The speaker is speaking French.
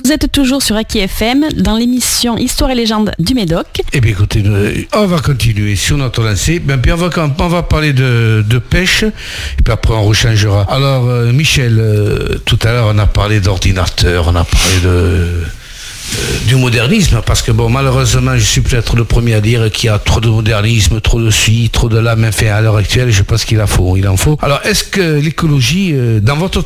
Vous êtes toujours sur Aki FM dans l'émission Histoire et légende du Médoc. Eh bien écoutez, on va continuer sur notre lancée. Puis on va parler de pêche et puis après on rechangera. Alors Michel, tout à l'heure on a parlé d'ordinateur, on a parlé du modernisme, parce que bon, malheureusement je suis peut-être le premier à dire qu'il y a trop de modernisme, trop de ci, trop de là, mais enfin à l'heure actuelle je pense qu'il en faut. Alors est-ce que l'écologie, dans votre